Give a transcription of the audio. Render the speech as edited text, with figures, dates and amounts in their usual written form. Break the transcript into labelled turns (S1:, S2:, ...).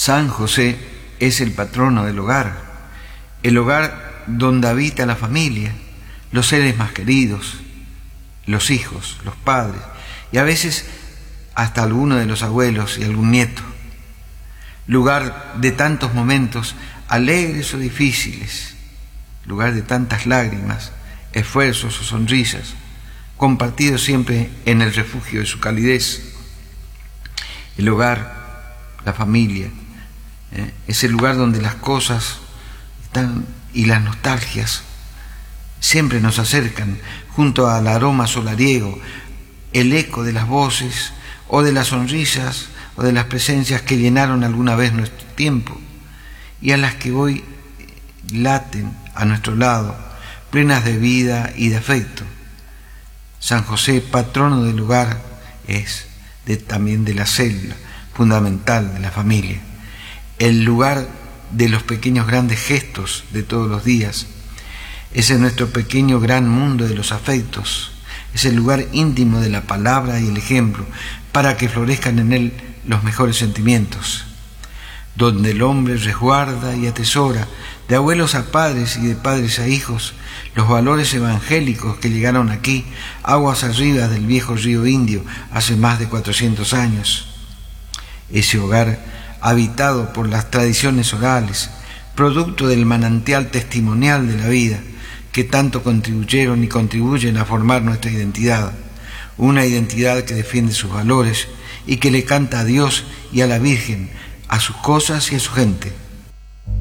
S1: San José es el patrono del hogar, el hogar donde habita la familia, los seres más queridos, los hijos, los padres y a veces hasta alguno de los abuelos y algún nieto. Lugar de tantos momentos alegres o difíciles, lugar de tantas lágrimas, esfuerzos o sonrisas, compartidos siempre en el refugio de su calidez. El hogar, la familia, es el lugar donde las cosas están y las nostalgias siempre nos acercan, junto al aroma solariego, el eco de las voces o de las sonrisas o de las presencias que llenaron alguna vez nuestro tiempo y a las que hoy laten a nuestro lado, plenas de vida y de afecto. San José, patrono del hogar, es también de la célula fundamental de la familia, el lugar de los pequeños grandes gestos de todos los días. Es en nuestro pequeño gran mundo de los afectos, es el lugar íntimo de la palabra y el ejemplo para que florezcan en él los mejores sentimientos, donde el hombre resguarda y atesora de abuelos a padres y de padres a hijos los valores evangélicos que llegaron aquí, aguas arriba del viejo río Indio hace más de 400 años. Ese hogar habitado por las tradiciones orales, producto del manantial testimonial de la vida, que tanto contribuyeron y contribuyen a formar nuestra identidad, una identidad que defiende sus valores y que le canta a Dios y a la Virgen, a sus cosas y a su gente.